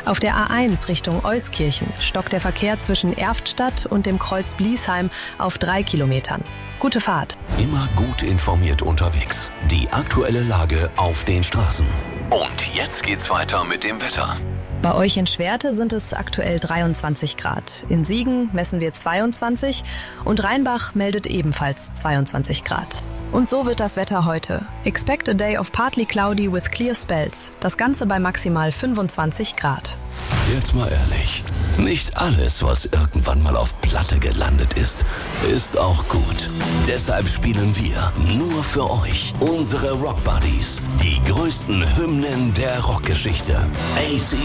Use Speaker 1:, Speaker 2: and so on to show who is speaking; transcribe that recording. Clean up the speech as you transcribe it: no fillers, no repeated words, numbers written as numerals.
Speaker 1: Auf der A1 Richtung Euskirchen stockt der Verkehr zwischen Erftstadt und dem Kreuz Bliesheim auf 3 Kilometern. Gute Fahrt.
Speaker 2: Immer gut informiert unterwegs. Die aktuelle Lage auf den Straßen. Und jetzt geht's weiter mit dem Wetter.
Speaker 1: Bei euch in Schwerte sind es aktuell 23 Grad. In Siegen messen wir 22 und Rheinbach meldet ebenfalls 22 Grad. Und so wird das Wetter heute. Expect a day of partly cloudy with clear spells. Das Ganze bei maximal 25 Grad.
Speaker 2: Jetzt mal ehrlich. Nicht alles, was irgendwann mal auf Platte gelandet ist, ist auch gut. Deshalb spielen wir nur für euch unsere Rock Buddies. Die größten Hymnen der Rockgeschichte. AC